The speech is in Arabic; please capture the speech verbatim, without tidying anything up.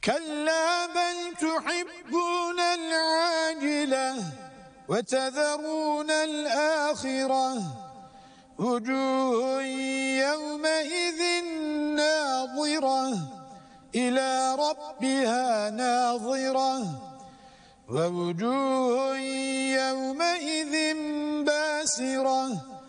كلا بل تحبون العاجلة وتذرون الآخرة وجوه يومئذ ناظرة إلى ربها ناظرة ووجوه يومئذ باسرة